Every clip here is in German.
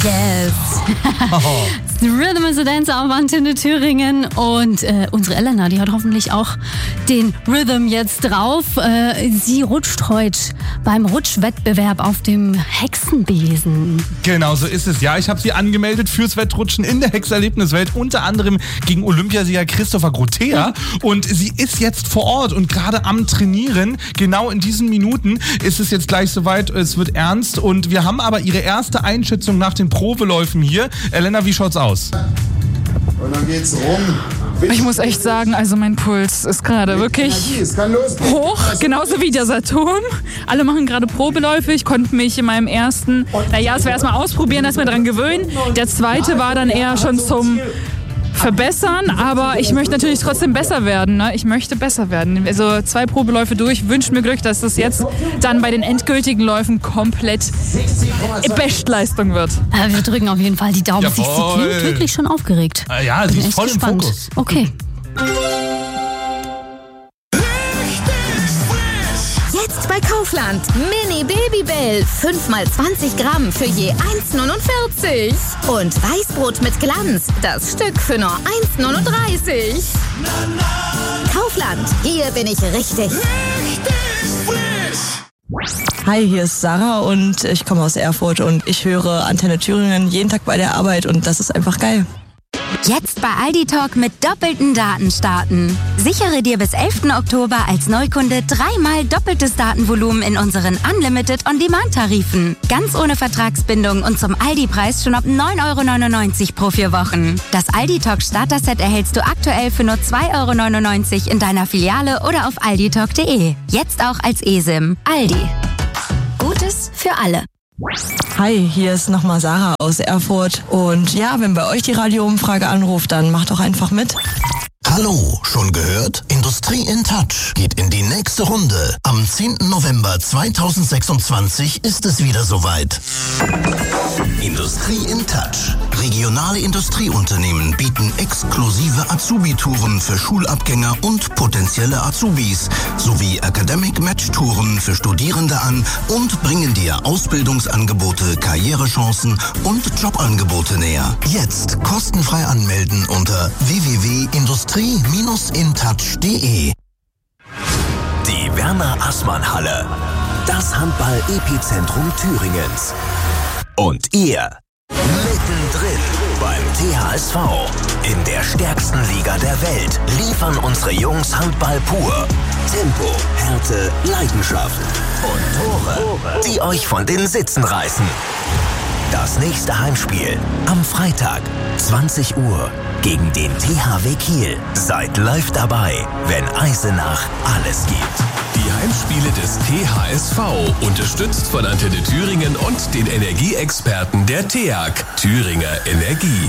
Yes. Rhythm is a Dance auf Antenne Thüringen. Und unsere Elena, die hat hoffentlich auch den Rhythm jetzt drauf. Sie rutscht heute beim Rutschwettbewerb auf dem Hexenbesen. Genau, so ist es. Ja, ich habe sie angemeldet fürs Wettrutschen in der Hexerlebniswelt, unter anderem gegen Olympiasieger Christopher Grotea. Und sie ist jetzt vor Ort und gerade am Trainieren. Genau in diesen Minuten ist es jetzt gleich soweit. Es wird ernst. Und wir haben aber ihre erste Einschätzung nach den Probeläufen hier. Elena, wie schaut's aus? Und dann geht's rum. Ich muss echt sagen, also mein Puls ist gerade wirklich hoch, genauso wie der Saturn. Alle machen gerade Probeläufe. Ich konnte mich in meinem ersten, es war erstmal ausprobieren, erstmal dran gewöhnen. Der zweite war dann eher schon zum Verbessern, aber ich möchte natürlich trotzdem besser werden. Ne? Ich möchte besser werden. Also 2 Probeläufe durch, wünsche mir Glück, dass das jetzt dann bei den endgültigen Läufen komplett Bestleistung wird. Wir drücken auf jeden Fall die Daumen. Sie klingt wirklich schon aufgeregt. Ja, sie ist voll gespannt. Im Fokus. Okay. Jetzt bei Kaufland. Mini Babybell. 5x20 Gramm für je 1,49. Und Weißbrot mit Glanz. Das Stück für nur 1,39. Kaufland. Hier bin ich richtig. Hi, hier ist Sarah und ich komme aus Erfurt und ich höre Antenne Thüringen jeden Tag bei der Arbeit und das ist einfach geil. Jetzt bei Aldi Talk mit doppelten Daten starten. Sichere dir bis 11. Oktober als Neukunde 3-mal doppeltes Datenvolumen in unseren Unlimited On-Demand-Tarifen. Ganz ohne Vertragsbindung und zum Aldi-Preis schon ab 9,99 € pro 4 Wochen. Das Aldi Talk Starter-Set erhältst du aktuell für nur 2,99 € in deiner Filiale oder auf alditalk.de. Jetzt auch als eSIM. Aldi. Gutes für alle. Hi, hier ist nochmal Sarah aus Erfurt und ja, wenn bei euch die Radioumfrage anruft, dann macht doch einfach mit. Hallo, schon gehört? Industrie in Touch geht in die nächste Runde. Am 10. November 2026 ist es wieder soweit. Industrie in Touch. Regionale Industrieunternehmen bieten exklusive Azubi-Touren für Schulabgänger und potenzielle Azubis sowie Academic Match-Touren für Studierende an und bringen dir Ausbildungsangebote, Karrierechancen und Jobangebote näher. Jetzt kostenfrei anmelden unter www.industrie-intouch.de. Die Werner-Assmann-Halle. Das Handball-Epizentrum Thüringens. Und ihr mittendrin beim THSV. In der stärksten Liga der Welt liefern unsere Jungs Handball pur. Tempo, Härte, Leidenschaft und Tore, die euch von den Sitzen reißen. Das nächste Heimspiel am Freitag, 20 Uhr, gegen den THW Kiel. Seid live dabei, wenn Eisenach alles gibt. Die Heimspiele des THSV, unterstützt von Antenne Thüringen und den Energieexperten der TEAG, Thüringer Energie.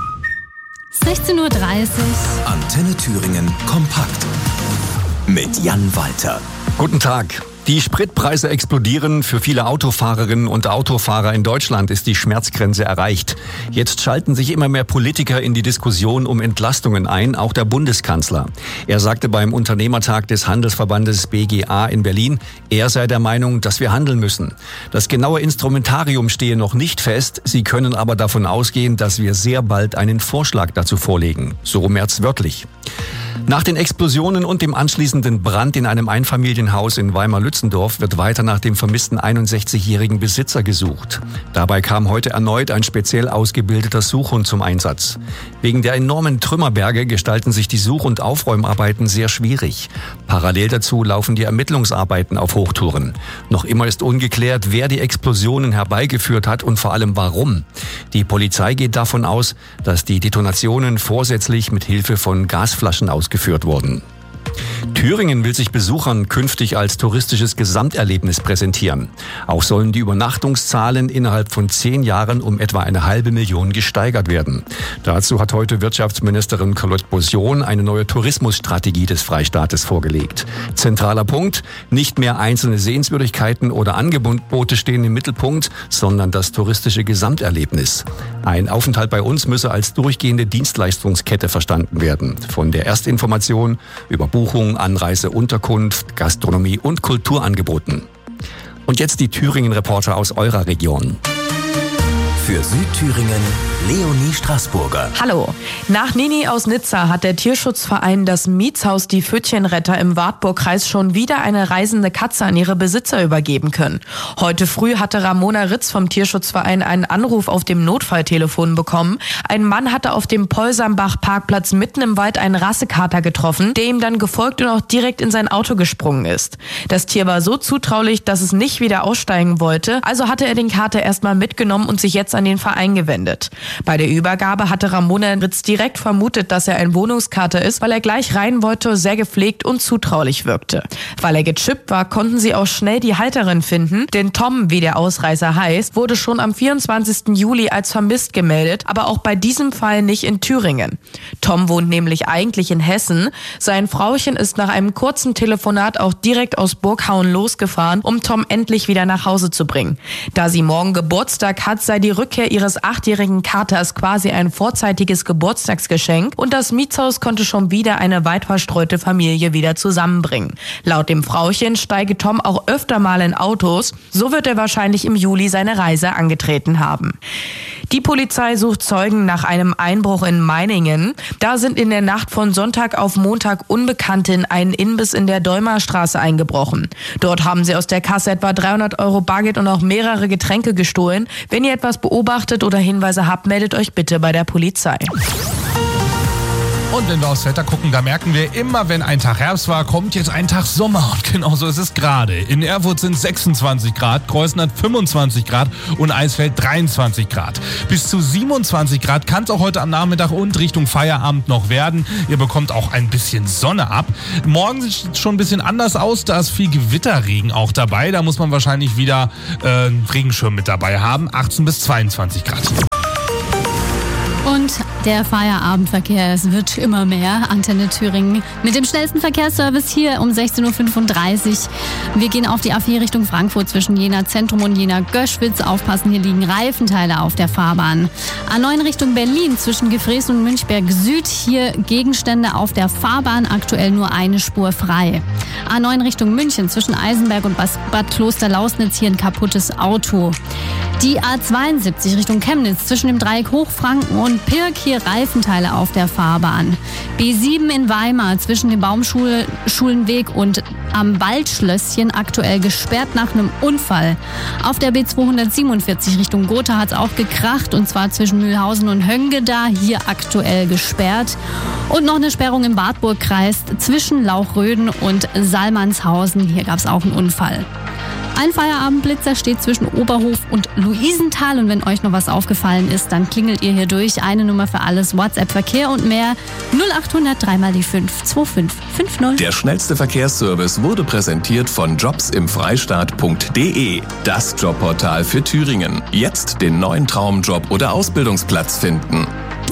16:30 Uhr. Antenne Thüringen kompakt. Mit Jan Walter. Guten Tag. Die Spritpreise explodieren. Für viele Autofahrerinnen und Autofahrer in Deutschland ist die Schmerzgrenze erreicht. Jetzt schalten sich immer mehr Politiker in die Diskussion um Entlastungen ein, auch der Bundeskanzler. Er sagte beim Unternehmertag des Handelsverbandes BGA in Berlin, er sei der Meinung, dass wir handeln müssen. Das genaue Instrumentarium stehe noch nicht fest. Sie können aber davon ausgehen, dass wir sehr bald einen Vorschlag dazu vorlegen. So Merz wörtlich. Nach den Explosionen und dem anschließenden Brand in einem Einfamilienhaus in Weimar-Lützendorf wird weiter nach dem vermissten 61-jährigen Besitzer gesucht. Dabei kam heute erneut ein speziell ausgebildeter Suchhund zum Einsatz. Wegen der enormen Trümmerberge gestalten sich die Such- und Aufräumarbeiten sehr schwierig. Parallel dazu laufen die Ermittlungsarbeiten auf Hochtouren. Noch immer ist ungeklärt, wer die Explosionen herbeigeführt hat und vor allem warum. Die Polizei geht davon aus, dass die Detonationen vorsätzlich mit Hilfe von Gasflaschen ausgeführt wurden. Thüringen will sich Besuchern künftig als touristisches Gesamterlebnis präsentieren. Auch sollen die Übernachtungszahlen innerhalb von 10 Jahren um etwa 500.000 gesteigert werden. Dazu hat heute Wirtschaftsministerin Carlotte Bosion eine neue Tourismusstrategie des Freistaates vorgelegt. Zentraler Punkt: nicht mehr einzelne Sehenswürdigkeiten oder Angebote stehen im Mittelpunkt, sondern das touristische Gesamterlebnis. Ein Aufenthalt bei uns müsse als durchgehende Dienstleistungskette verstanden werden. Von der Erstinformation über Buchung, Anreise, Unterkunft, Gastronomie und Kulturangeboten. Und jetzt die Thüringen-Reporter aus eurer Region. Für Südthüringen Leonie Straßburger. Hallo. Nach Nini aus Nizza hat der Tierschutzverein das Mietshaus Die Pfötchenretter im Wartburgkreis schon wieder eine reisende Katze an ihre Besitzer übergeben können. Heute früh hatte Ramona Ritz vom Tierschutzverein einen Anruf auf dem Notfalltelefon bekommen. Ein Mann hatte auf dem Polsambach-Parkplatz mitten im Wald einen Rassekater getroffen, der ihm dann gefolgt und auch direkt in sein Auto gesprungen ist. Das Tier war so zutraulich, dass es nicht wieder aussteigen wollte, also hatte er den Kater erstmal mitgenommen und sich jetzt an den Verein gewendet. Bei der Übergabe hatte Ramona Ritz direkt vermutet, dass er ein Wohnungskater ist, weil er gleich rein wollte, sehr gepflegt und zutraulich wirkte. Weil er gechippt war, konnten sie auch schnell die Halterin finden, denn Tom, wie der Ausreißer heißt, wurde schon am 24. Juli als vermisst gemeldet, aber auch bei diesem Fall nicht in Thüringen. Tom wohnt nämlich eigentlich in Hessen. Sein Frauchen ist nach einem kurzen Telefonat auch direkt aus Burghauen losgefahren, um Tom endlich wieder nach Hause zu bringen. Da sie morgen Geburtstag hat, sei die Rückkehr ihres 8-jährigen Katers quasi ein vorzeitiges Geburtstagsgeschenk und das Mietshaus konnte schon wieder eine weit verstreute Familie wieder zusammenbringen. Laut dem Frauchen steige Tom auch öfter mal in Autos, so wird er wahrscheinlich im Juli seine Reise angetreten haben. Die Polizei sucht Zeugen nach einem Einbruch in Meiningen. Da sind in der Nacht von Sonntag auf Montag Unbekannte in einen Imbiss in der Däumerstraße eingebrochen. Dort haben sie aus der Kasse etwa 300 € Bargeld und auch mehrere Getränke gestohlen. Wenn ihr etwas beobachtet oder Hinweise habt, meldet euch bitte bei der Polizei. Und wenn wir aufs Wetter gucken, da merken wir immer, wenn ein Tag Herbst war, kommt jetzt ein Tag Sommer. Und genau so ist es gerade. In Erfurt sind 26 Grad, Kreuzen hat 25 Grad und Eisfeld 23 Grad. Bis zu 27 Grad kann es auch heute am Nachmittag und Richtung Feierabend noch werden. Ihr bekommt auch ein bisschen Sonne ab. Morgen sieht es schon ein bisschen anders aus. Da ist viel Gewitterregen auch dabei. Da muss man wahrscheinlich wieder einen Regenschirm mit dabei haben. 18 bis 22 Grad. Und der Feierabendverkehr, es wird immer mehr. Antenne Thüringen mit dem schnellsten Verkehrsservice hier um 16.35 Uhr. Wir gehen auf die A4 Richtung Frankfurt zwischen Jena Zentrum und Jena Göschwitz. Aufpassen, hier liegen Reifenteile auf der Fahrbahn. A9 Richtung Berlin zwischen Gefrees und Münchberg Süd. Hier Gegenstände auf der Fahrbahn, aktuell nur eine Spur frei. A9 Richtung München zwischen Eisenberg und Bad Kloster-Lausnitz, hier ein kaputtes Auto. Die A72 Richtung Chemnitz zwischen dem Dreieck Hochfranken und Pirk, hier Reifenteile auf der Fahrbahn. B7 in Weimar zwischen dem Baumschulenweg und am Waldschlösschen aktuell gesperrt nach einem Unfall. Auf der B247 Richtung Gotha hat es auch gekracht und zwar zwischen Mühlhausen und Höngeda, hier aktuell gesperrt. Und noch eine Sperrung im Wartburgkreis zwischen Lauchröden und Salmanshausen, hier gab es auch einen Unfall. Ein Feierabendblitzer steht zwischen Oberhof und Luisenthal und wenn euch noch was aufgefallen ist, dann klingelt ihr hier durch. Eine Nummer für alles, WhatsApp, Verkehr und mehr 0800 3 mal die 5 2550. Der schnellste Verkehrsservice wurde präsentiert von jobsimfreistaat.de, das Jobportal für Thüringen. Jetzt den neuen Traumjob oder Ausbildungsplatz finden.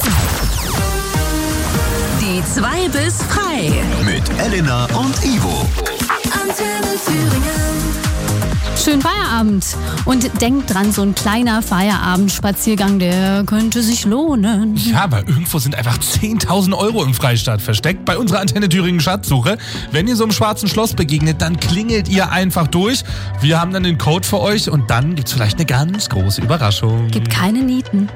Die 2 bis frei. Mit Elena und Ivo. Antenne Thüringen. Schönen Feierabend und denkt dran, so ein kleiner Feierabendspaziergang, der könnte sich lohnen. Ja, aber irgendwo sind einfach 10.000 € im Freistaat versteckt bei unserer Antenne Thüringen Schatzsuche. Wenn ihr so einem schwarzen Schloss begegnet, dann klingelt ihr einfach durch. Wir haben dann den Code für euch und dann gibt's vielleicht eine ganz große Überraschung. Gibt keine Nieten.